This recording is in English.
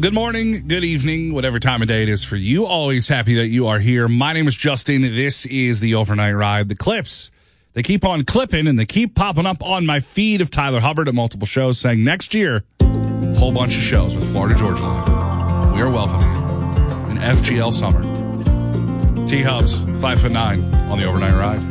Good morning, good evening, whatever time of day it is for you. Always happy that you are here. My name is Justin. This is the Overnight Ride. The clips, they keep on clipping and they keep popping up on my feed of Tyler Hubbard at multiple shows saying next year, a whole bunch of shows with Florida Georgia Line. We are welcoming an FGL summer. T-Hubs, 5'9" on the Overnight Ride.